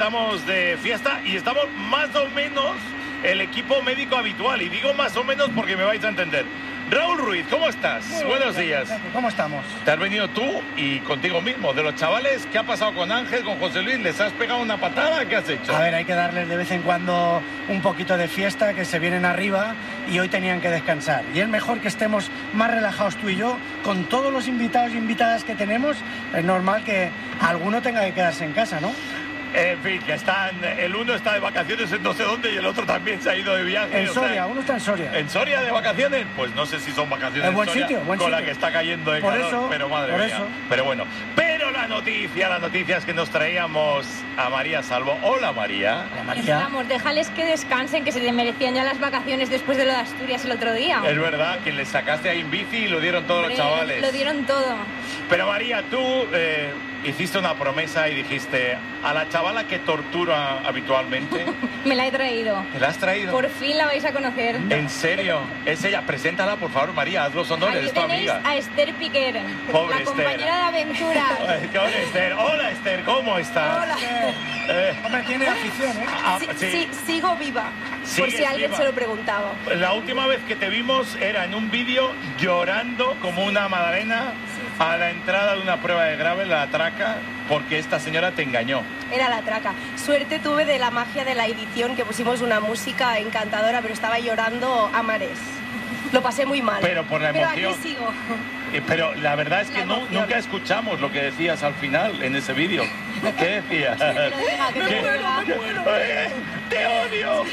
estamos de fiesta y estamos más o menos el equipo médico habitual. Y digo más o menos porque me vais a entender. Raúl Ruiz, ¿cómo estás? Buenos días. ¿Cómo estamos? Te has venido tú y contigo mismo. De los chavales, ¿qué ha pasado con Ángel, con José Luis? ¿Les has pegado una patada? ¿Qué has hecho? A ver, hay que darles de vez en cuando un poquito de fiesta, que se vienen arriba y hoy tenían que descansar. Y es mejor que estemos más relajados tú y yo. Con todos los invitados y invitadas que tenemos, es normal que alguno tenga que quedarse en casa, ¿no? En fin, que el uno está de vacaciones en no sé dónde y el otro también se ha ido de viaje. En Soria, uno está en Soria. ¿En Soria de vacaciones? Pues no sé si son vacaciones en buen Soria, sitio, buen con sitio. La que está cayendo de por calor, eso, pero madre por mía. Eso. Pero bueno, pero la noticia es que nos traíamos a María Salvo. Hola, María. Hola, María. Vamos, déjales que descansen, que se les merecían ya las vacaciones después de lo de Asturias el otro día. Es verdad que les sacaste ahí en bici y lo dieron todos los chavales. Lo dieron todo. Pero María, tú hiciste una promesa y dijiste a la chavala que tortura habitualmente. Me la he traído. ¿Te la has traído? Por fin la vais a conocer. ¿En serio? Es ella. Preséntala, por favor, María. Haz los honores, Ahí es tu tenéis amiga. a Esther Piquer, Pobre la Esther. compañera de aventuras. Hola, Esther. Hola, Esther. ¿Cómo estás? Hola. Hombre, tiene afición, ¿eh? Sí, sigo viva, por Sigues si alguien viva. se lo preguntaba. La última vez que te vimos era en un vídeo llorando como una magdalena a la entrada de una prueba de gravel, la traca, porque esta señora te engañó. Era la traca. Suerte tuve de la magia de la edición, que pusimos una música encantadora, pero estaba llorando a mares. Lo pasé muy mal. Pero por la Pero emoción. aquí sigo. Pero la verdad es que La emoción. nunca escuchamos lo que decías al final en ese vídeo. ¿Qué decías? Que me lo diga, que me lo diga. ¡Te odio!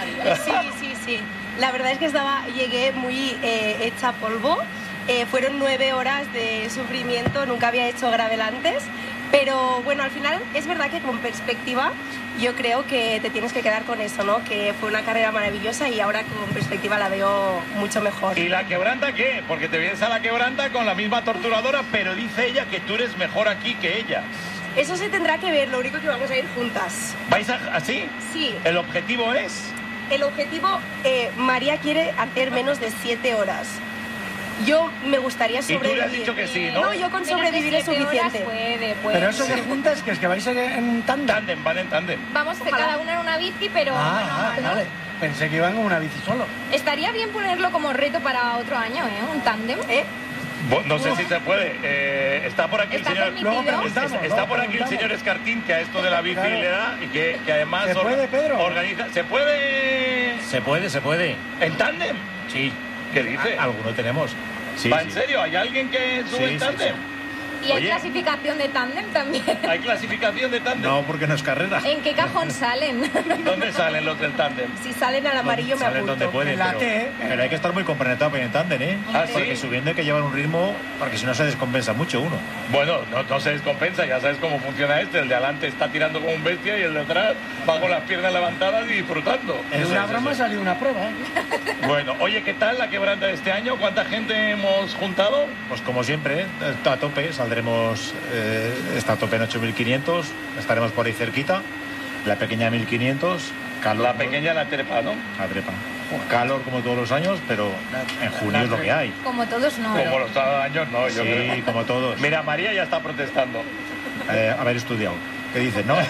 Sí. La verdad es que llegué muy hecha polvo. Fueron 9 horas de sufrimiento, nunca había hecho gravel antes. Pero bueno, al final es verdad que con perspectiva yo creo que te tienes que quedar con eso, ¿no? Que fue una carrera maravillosa y ahora con perspectiva la veo mucho mejor. ¿Y la quebranta qué? Porque te vienes a la quebranta con la misma torturadora, pero dice ella que tú eres mejor aquí que ella. Eso se tendrá que ver, lo único que vamos a ir juntas. ¿Vais así? Sí. ¿El objetivo es? El objetivo, María quiere hacer menos de 7 horas. Yo me gustaría sobrevivir. Y tú le has dicho que sí, ¿no? No, yo con sobrevivir es suficiente. Puede. Pero eso de juntas, que es que vais en un tándem. Van en tándem. Vamos cada una en una bici, pero mano a mano. Vale. Pensé que iban con una bici solo. Estaría bien ponerlo como reto para otro año, ¿eh? Un tándem. No sé si se puede. Está por aquí ¿Está el señor. permitido? Luego preguntamos, Está por aquí el señor Escartín, que a esto de la bici Claro. le da y que además ¿Se puede, Pedro? organiza. ¿Se puede? Se puede. ¿En tándem? Sí. ¿Qué dice? Alguno tenemos. Sí, ¿Va sí. en serio? ¿Hay alguien que sube Sí, en sí, tándem? Y hay Oye. clasificación de tándem también. ¿Hay clasificación de tándem? No, porque no es carrera. ¿En qué cajón salen? ¿Dónde salen los del tándem? Si salen al amarillo me Salen donde apunto. pueden, En la pero, T, pero hay que estar muy compenetrado para ir en tándem, ¿eh? ¿Ah, sí? Porque subiendo hay que llevar un ritmo, porque si no se descompensa mucho uno. Bueno, no se descompensa, ya sabes cómo funciona este. El de adelante está tirando como un bestia y el de atrás va con las piernas levantadas y disfrutando. en una broma salió una prueba, ¿eh? Bueno, oye, ¿qué tal la quebranta de este año? ¿Cuánta gente hemos juntado? Pues como siempre, a tope, saldremos, está a tope en 8.500, estaremos por ahí cerquita, la pequeña 1.500, calor. La pequeña la trepa, ¿no? La trepa. Calor como todos los años, pero en junio es lo que hay. Como todos no. Como los años, no, yo Sí, creo. como todos. Mira, María ya está protestando. Haber estudiado. ¿Qué dices, no?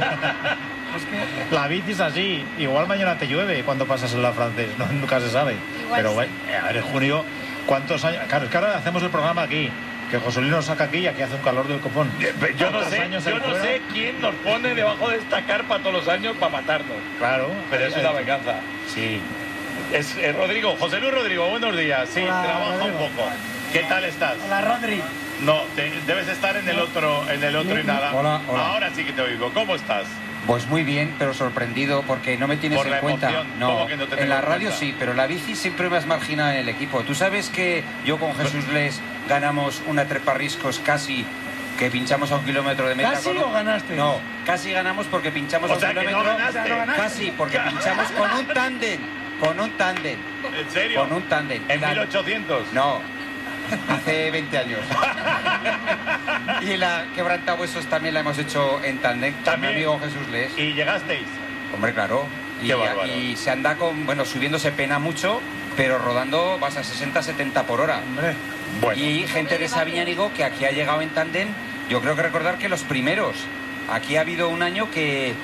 La bici es así. Igual mañana te llueve cuando pasas en la francés. No, nunca se sabe. Igual Pero sí. bueno, a ver, en junio, ¿cuántos años? Claro, es que ahora hacemos el programa aquí. Que José Luis nos saca aquí y aquí hace un calor del copón. Yo no ¿Cuántos sé, años yo hay no fuera? sé quién nos pone debajo de esta carpa todos los años para matarnos. Claro. Pero es una venganza. Sí. Es Rodrigo, José Luis Rodrigo, buenos días. Sí, Hola, trabaja Rodrigo. un poco. ¿Qué tal estás? Hola, Rodri. No, debes estar en el otro y nada. Hola. Ahora sí que te oigo. ¿Cómo estás? Pues muy bien, pero sorprendido porque no me tienes Por la en cuenta. emoción, No, ¿cómo que no te tengo en la en radio cuenta? sí, pero la bici siempre me has marginado en el equipo. Tú sabes que yo con Jesús Les ganamos una treparriscos casi, que pinchamos a 1 kilómetro de meta. ¿Casi con o ganaste? No, casi ganamos porque pinchamos O a 1 sea, que no kilómetro. ganaste. No ganaste. Casi, porque pinchamos con un tándem. Con un tándem. ¿En serio? Con un tándem. ¿En La- 1800? No, hace 20 años. Y la quebrantahuesos también la hemos hecho en tándem con mi También. amigo Jesús Les. ¿Y llegasteis? Hombre, claro. Y, Qué bárbaro. y se anda con, bueno, subiéndose pena mucho, pero rodando vas a 60-70 por hora. Hombre. Bueno. Y gente de Sabiñánigo que aquí ha llegado en tándem, yo creo que recordar que los primeros. Aquí ha habido un año que